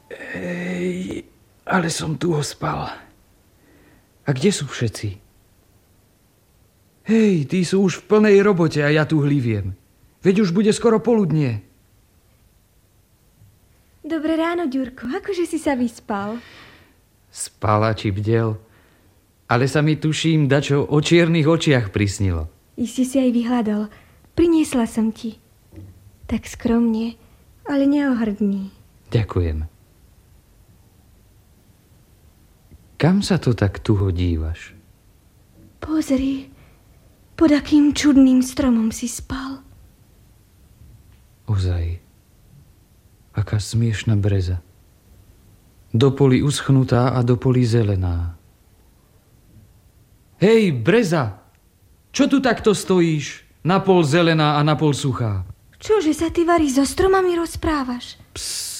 Ale som tu ospal. A kde sú všetci? Hej, tí sú už v plnej robote a ja tu hliviem. Veď už bude skoro poludnie. Dobré ráno, Ďurko. Akože si sa vyspal? Spala či bdel. Ale sa mi, tuším, dačo o čiernych očiach prisnilo. Iste si aj vyhľadol. Priniesla som ti. Tak skromne, ale neohrdný. Ďakujem. Kam sa to tak tuho dívaš? Pozri, pod akým čudným stromom si spal. Ozaj, aká smiešna breza. Do poli uschnutá a do poli zelená. Hej, breza! Čo tu takto stojíš? Napol zelená a napol suchá. Čože sa ty, Vary, so stromami rozprávaš? Psst.